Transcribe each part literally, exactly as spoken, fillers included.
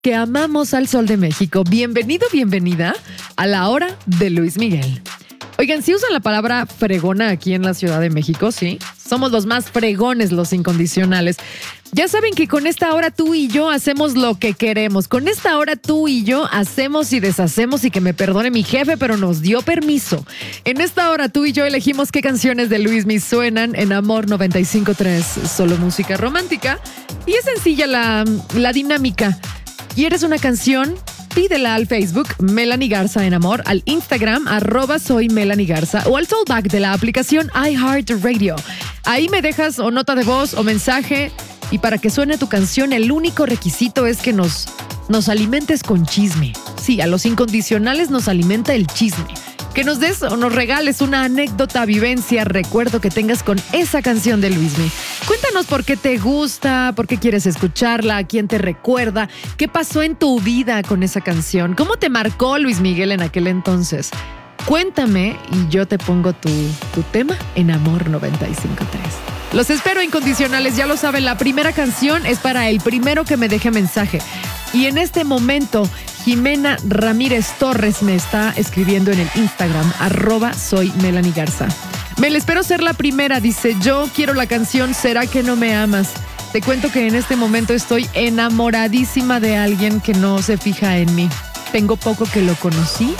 que amamos al Sol de México. Bienvenido, bienvenida a la hora de Luis Miguel. Oigan, ¿sí usan la palabra fregona aquí en la Ciudad de México? Sí. Somos los más fregones, los incondicionales. Ya saben que con esta hora tú y yo hacemos lo que queremos. Con esta hora tú y yo hacemos y deshacemos, y que me perdone mi jefe, pero nos dio permiso. En esta hora tú y yo elegimos qué canciones de Luis Miguel suenan en Amor noventa y cinco punto tres, solo música romántica. Y es sencilla la, la dinámica. ¿Quieres una canción? Pídela al Facebook Melanie Garza en Amor, al Instagram arroba soy Melanie Garza o al tollback de la aplicación iHeartRadio. Ahí me dejas o nota de voz o mensaje, y para que suene tu canción el único requisito es que nos, nos alimentes con chisme. Sí, a los incondicionales nos alimenta el chisme. Que nos des o nos regales una anécdota, vivencia, recuerdo que tengas con esa canción de Luis Miguel. Cuéntanos por qué te gusta, por qué quieres escucharla, a quién te recuerda, qué pasó en tu vida con esa canción, cómo te marcó Luis Miguel en aquel entonces. Cuéntame y yo te pongo tu, tu tema en Amor noventa y cinco punto tres. Los espero, incondicionales, ya lo saben, la primera canción es para el primero que me deje mensaje. Y en este momento, Jimena Ramírez Torres me está escribiendo en el Instagram, arroba soy Melanie Garza. Mel, espero ser la primera, dice, yo quiero la canción ¿Será que no me amas? Te cuento que en este momento estoy enamoradísima de alguien que no se fija en mí. Tengo poco que lo conocí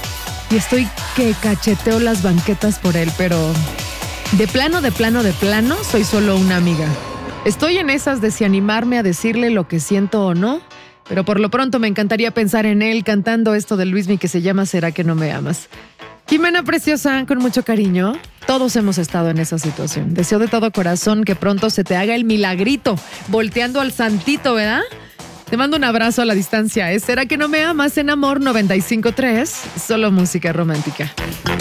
y estoy que cacheteo las banquetas por él, pero de plano, de plano, de plano, soy solo una amiga. Estoy en esas de si animarme a decirle lo que siento o no, pero por lo pronto me encantaría pensar en él cantando esto de Luis Miguel que se llama ¿Será que no me amas? Jimena preciosa, con mucho cariño, todos hemos estado en esa situación. Deseo de todo corazón que pronto se te haga el milagrito, volteando al santito, ¿verdad? Te mando un abrazo a la distancia. ¿eh? ¿Será que no me amas en Amor noventa y cinco punto tres? Solo música romántica.